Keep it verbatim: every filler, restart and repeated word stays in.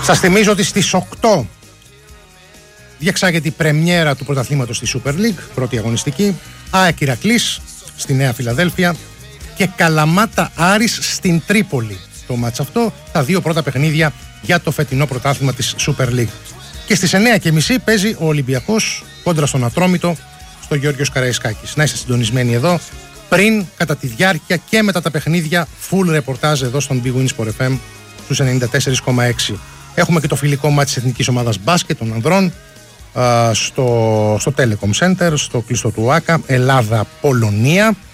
Σας θυμίζω ότι στις οκτώ διεξάγεται η πρεμιέρα του πρωταθλήματος στη Super League, πρώτη αγωνιστική. ΑΕΚ Ηρακλής στη Νέα Φιλαδέλφια και Καλαμάτα Άρης στην Τρίπολη. Το μάτς αυτό, τα δύο πρώτα παιχνίδια για το φετινό πρωτάθλημα της Super League. Και στις εννιά και μισή παίζει ο Ολυμπιακός κόντρα στον Ατρόμητο στο Γεώργιος Καραϊσκάκης. Να είστε συντονισμένοι εδώ πριν, κατά τη διάρκεια και μετά τα παιχνίδια. Full ρεπορτάζ εδώ στον Big Win Sport εφ εμ στους ενενήντα τέσσερα κόμμα έξι. Έχουμε και το φιλικό μάτς της Εθνικής Ομάδας Μπάσκετ των ανδρών στο, στο Telecom Center, στο κλειστό του ΆΚΑ, Ελλάδα-Πολωνία.